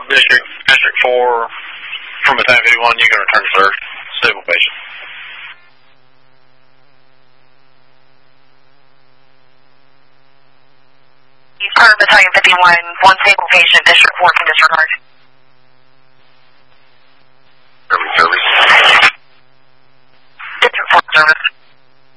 District 4, from Battalion 51, you can return to serve. Stable patient. Battalion 51, one stable patient, District 4 can disregard. Service. District 4 service.